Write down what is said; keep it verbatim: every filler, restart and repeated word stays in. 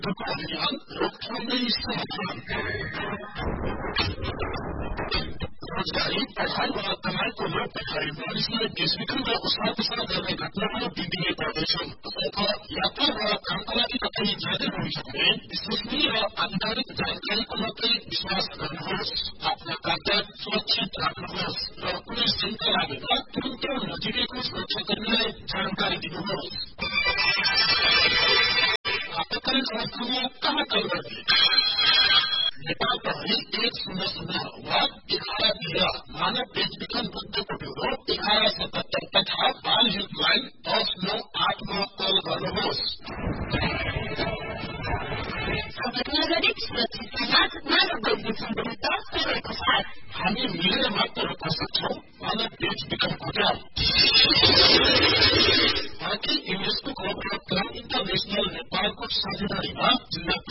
कल्याण रोकथामै समाधान रोजगारी पढ़ाई वा कमाईको लोभ देखाई मानिसलाई देश विक्रममा उसालपुसाल गर्ने घटनाहरू दिनदिनै बढ्दैछन्। तसर्थ यात्रा वा कामका लागि कतै जाँदै हुनुहुन्छ भने विश्वसनीय र आधिकारिक जानकारीको मात्रै विश्वास गर्नुहोस्। आफ्ना कागजात सुरक्षित राख्नुहोस् र कुनै शंका लागेमा तुरन्त नजिकैको सुरक्षाकर्मीलाई जानकारी दिनुहोस्। आपतकालीन अवस्थामा कहाँ कल गर्ने? नेपाल प्रहरी एक शून्य शून्य वा एघार तेह्र मानव बेचबिखन बुद्धको ब्युरो एघार सतहत्तर तथा बाल हेल्पलाइन दस नौ आठमा कल गर्नुहोस्। नागरिक सुरक्षितमा मानव बेचबिखन विरुद्ध सबैको साथ हामी मिलेर मात्र रोक्न सक्छौं मानव बेचबिखनको डर। ताकि युनेस्को कोअपरेटिभ क्लब इन्टरनेशनल नेपालको साझेदारीमा जिल्ला